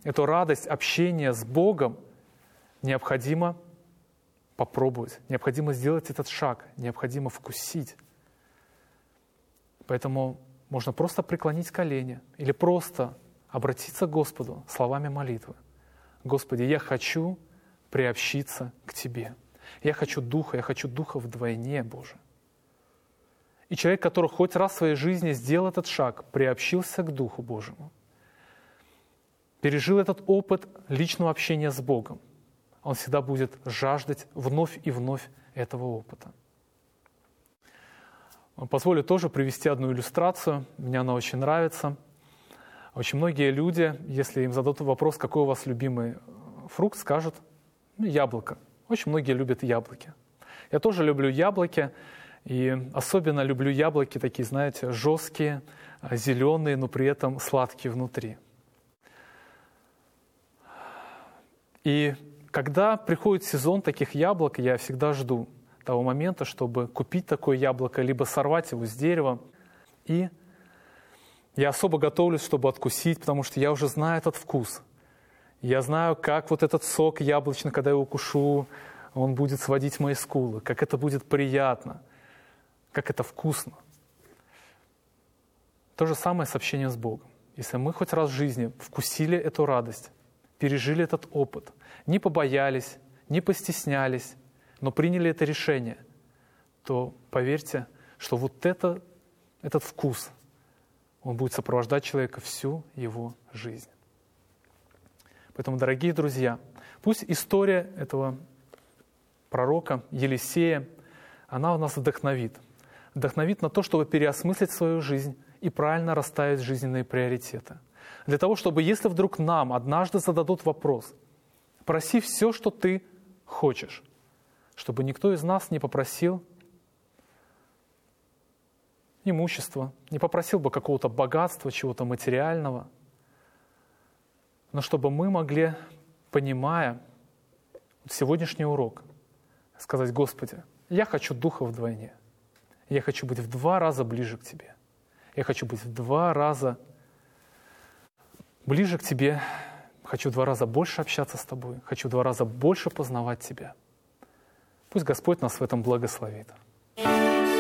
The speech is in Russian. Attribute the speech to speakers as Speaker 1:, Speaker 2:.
Speaker 1: эту радость общения с Богом, необходимо попробовать, необходимо сделать этот шаг, необходимо вкусить. Поэтому можно просто преклонить колени или просто обратиться к Господу словами молитвы. Господи, я хочу приобщиться к Тебе. Я хочу Духа вдвойне, Боже. И человек, который хоть раз в своей жизни сделал этот шаг, приобщился к Духу Божьему, пережил этот опыт личного общения с Богом, он всегда будет жаждать вновь и вновь этого опыта. Позволю тоже привести одну иллюстрацию. Мне она очень нравится. Очень многие люди, если им зададут вопрос, какой у вас любимый фрукт, скажут яблоко. Очень многие любят яблоки. Я тоже люблю яблоки. И особенно люблю яблоки такие, знаете, жесткие, зеленые, но при этом сладкие внутри. И когда приходит сезон таких яблок, я всегда жду того момента, чтобы купить такое яблоко, либо сорвать его с дерева. И я особо готовлюсь, чтобы откусить, потому что я уже знаю этот вкус. Я знаю, как вот этот сок яблочный, когда я его укушу, он будет сводить мои скулы, как это будет приятно, как это вкусно. То же самое с общением с Богом. Если мы хоть раз в жизни вкусили эту радость, пережили этот опыт, не побоялись, не постеснялись, но приняли это решение, то поверьте, что вот этот вкус, он будет сопровождать человека всю его жизнь. Поэтому, дорогие друзья, пусть история этого пророка Елисея, она нас вдохновит. Вдохновит на то, чтобы переосмыслить свою жизнь и правильно расставить жизненные приоритеты. Для того, чтобы, если вдруг нам однажды зададут вопрос, проси все, что ты хочешь, чтобы никто из нас не попросил имущества, не попросил бы какого-то богатства, чего-то материального, но чтобы мы могли, понимая сегодняшний урок, сказать: Господи, я хочу Духа вдвойне. Я хочу быть в 2 раза ближе к Тебе. Я хочу быть в 2 раза ближе к Тебе. Хочу в 2 раза больше общаться с Тобой. Хочу в 2 раза больше познавать Тебя. Пусть Господь нас в этом благословит.